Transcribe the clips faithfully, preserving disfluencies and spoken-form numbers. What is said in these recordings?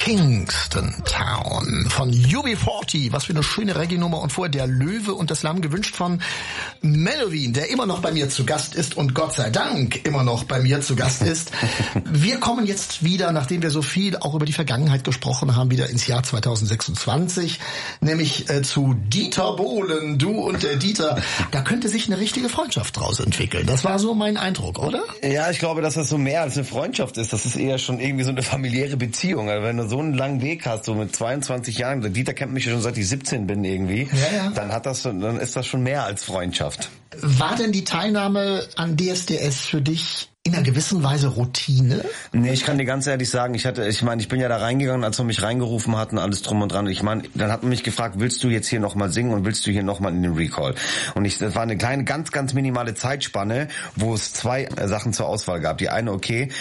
Kingston Town von U B vierzig. Was für eine schöne Reggae-Nummer. Und vorher der Löwe und das Lamm, gewünscht von Menowin, der immer noch bei mir zu Gast ist und Gott sei Dank immer noch bei mir zu Gast ist. Wir kommen jetzt wieder, nachdem wir so viel auch über die Vergangenheit gesprochen haben, wieder ins Jahr zweitausendsechsundzwanzig, nämlich äh, zu Dieter Bohlen. Du und der Dieter, da könnte sich eine richtige Freundschaft draus entwickeln. Das war so mein Eindruck, oder? Ja, ich glaube, dass das so mehr als eine Freundschaft ist. Das ist eher schon irgendwie so eine familiäre Beziehung. Also wenn du so einen langen Weg hast, so mit zweiundzwanzig Jahren, Dieter kennt mich ja schon seit ich siebzehn bin irgendwie, ja, ja. dann hat das, dann ist das schon mehr als Freundschaft. War denn die Teilnahme an D S D S für dich in einer gewissen Weise Routine? Nee, ich kann dir ganz ehrlich sagen, ich hatte, ich meine, ich bin ja da reingegangen, als wir mich reingerufen hatten, alles drum und dran. Ich meine, dann hat man mich gefragt, willst du jetzt hier nochmal singen und willst du hier nochmal in den Recall? Und ich, das war eine kleine, ganz, ganz minimale Zeitspanne, wo es zwei äh, Sachen zur Auswahl gab. Die eine, okay,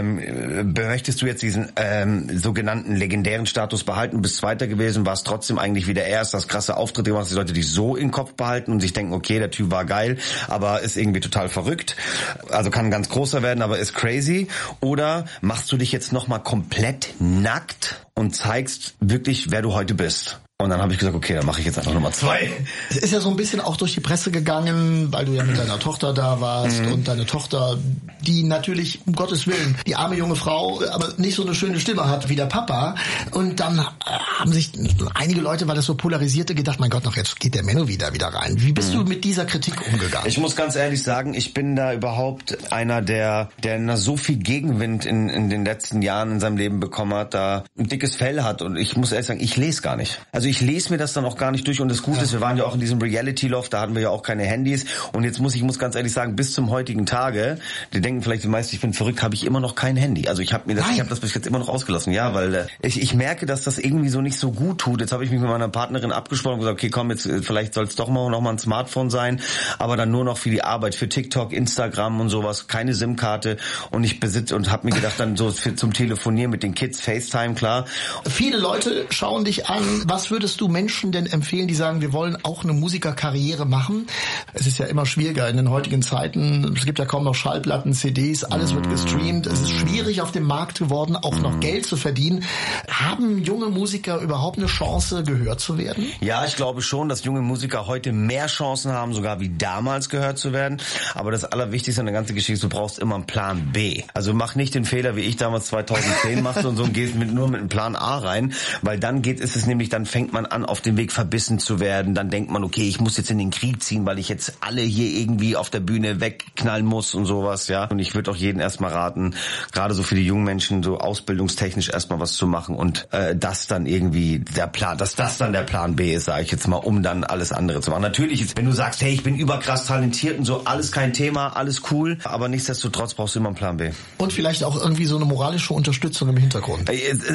ähm, möchtest du jetzt diesen ähm, sogenannten legendären Status behalten, bist Zweiter gewesen, warst trotzdem eigentlich wieder erst, das krasse Auftritte gemacht, dass die Leute dich so im Kopf behalten und sich denken, okay, der Typ war geil, aber ist irgendwie total verrückt. Also kann ganz großer werden, aber ist crazy. Oder machst du dich jetzt nochmal komplett nackt und zeigst wirklich, wer du heute bist? Und dann habe ich gesagt, okay, dann mache ich jetzt einfach Nummer zwei. Es ist ja so ein bisschen auch durch die Presse gegangen, weil du ja mit deiner Tochter da warst mhm. und deine Tochter, die natürlich, um Gottes Willen, die arme junge Frau, aber nicht so eine schöne Stimme hat wie der Papa. Und dann haben sich einige Leute, weil das so polarisierte, gedacht, mein Gott, noch jetzt geht der Menno wieder wieder rein. Wie bist mhm. du mit dieser Kritik umgegangen? Ich muss ganz ehrlich sagen, ich bin da überhaupt einer, der der so viel Gegenwind in, in den letzten Jahren in seinem Leben bekommen hat, da ein dickes Fell hat. Und ich muss ehrlich sagen, ich lese gar nicht. Also ich lese mir das dann auch gar nicht durch und das Gute ist, wir waren ja auch in diesem Reality-Loft, da hatten wir ja auch keine Handys und jetzt muss ich muss ganz ehrlich sagen, bis zum heutigen Tage, die denken vielleicht die meisten, ich bin verrückt, habe ich immer noch kein Handy. Also ich habe mir das, Nein. ich habe das bis jetzt immer noch ausgelassen, ja, weil äh, ich, ich merke, dass das irgendwie so nicht so gut tut. Jetzt habe ich mich mit meiner Partnerin abgesprochen und gesagt, okay, komm, jetzt vielleicht soll es doch mal noch mal ein Smartphone sein, aber dann nur noch für die Arbeit, für TikTok, Instagram und sowas, keine SIM-Karte und ich besitze und habe mir gedacht, dann so für, zum Telefonieren mit den Kids, FaceTime, klar. Viele Leute schauen dich an, was würdest du Menschen denn empfehlen, die sagen, wir wollen auch eine Musikerkarriere machen? Es ist ja immer schwieriger in den heutigen Zeiten. Es gibt ja kaum noch Schallplatten, C Ds, alles wird gestreamt. Es ist schwierig auf dem Markt geworden, auch noch Geld zu verdienen. Haben junge Musiker überhaupt eine Chance, gehört zu werden? Ja, ich glaube schon, dass junge Musiker heute mehr Chancen haben, sogar wie damals gehört zu werden. Aber das Allerwichtigste an der ganzen Geschichte ist, du brauchst immer einen Plan B. Also mach nicht den Fehler, wie ich damals zweitausendzehn machte und so und gehst mit, nur mit einem Plan A rein, weil dann geht ist es nämlich, dann fängt man an, auf dem Weg verbissen zu werden. Dann denkt man, okay, ich muss jetzt in den Krieg ziehen, weil ich jetzt alle hier irgendwie auf der Bühne wegknallen muss und sowas, ja. Und ich würde auch jeden erstmal raten, gerade so für die jungen Menschen, so ausbildungstechnisch erstmal was zu machen und äh, das dann irgendwie der Plan, dass das dann der Plan B ist, sage ich jetzt mal, um dann alles andere zu machen. Natürlich, ist, wenn du sagst, hey, ich bin überkrass talentiert und so, alles kein Thema, alles cool, aber nichtsdestotrotz brauchst du immer einen Plan B. Und vielleicht auch irgendwie so eine moralische Unterstützung im Hintergrund.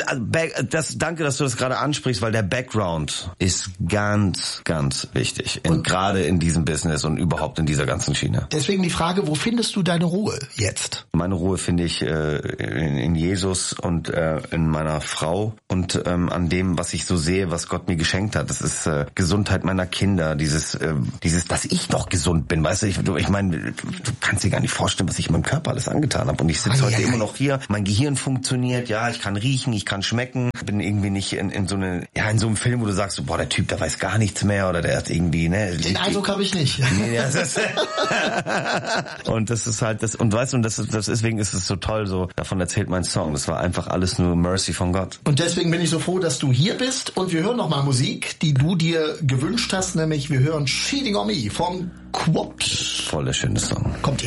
Das, danke, dass du das gerade ansprichst, weil der Background ist ganz, ganz wichtig. Und gerade in diesem Business und überhaupt in dieser ganzen Schiene. Deswegen die Frage, wo findest du deine Ruhe jetzt? Meine Ruhe finde ich äh, in, in Jesus und äh, in meiner Frau und ähm, an dem, was ich so sehe, was Gott mir geschenkt hat. Das ist äh, Gesundheit meiner Kinder, dieses, äh, dieses, dass ich noch gesund bin. Weißt du, ich, ich meine, du kannst dir gar nicht vorstellen, was ich meinem Körper alles angetan habe. Und ich sitze ah, heute ja, immer noch hier. Mein Gehirn funktioniert, ja, ich kann riechen, ich kann schmecken. Bin irgendwie nicht in, in so eine, ja, in so einem Film, wo du sagst, so, boah, der Typ, der weiß gar nichts mehr oder der hat irgendwie, ne. Den Eindruck habe ich nicht. Nee, das ist und das ist halt das, und weißt du, und das ist, das deswegen ist es so toll, so, davon erzählt mein Song. Das war einfach alles nur Mercy von Gott. Und deswegen bin ich so froh, dass du hier bist und wir hören nochmal Musik, die du dir gewünscht hast, nämlich wir hören Cheating on Me von Quote. Voll der schöne Song. Kommt